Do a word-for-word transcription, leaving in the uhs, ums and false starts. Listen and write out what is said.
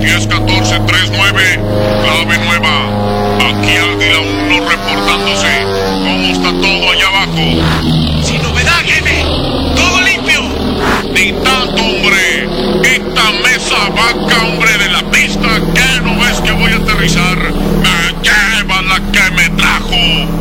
diez catorce treinta y nueve, clave nueva. Aquí Águila uno reportándose. ¿Cómo está todo allá abajo?